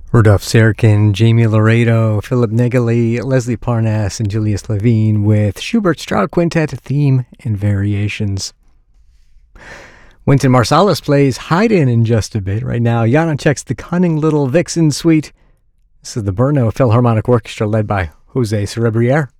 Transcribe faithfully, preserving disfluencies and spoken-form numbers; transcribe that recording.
Rudolph Serkin, Jamie Laredo, Philip Negeli, Leslie Parnass, and Julius Levine with Schubert Stroud Quintet theme and variations. Wynton Marsalis plays Haydn in just a bit. Right now, Janacek's The Cunning Little Vixen Suite. This is the Brno Philharmonic Orchestra led by Jose Cerebriere.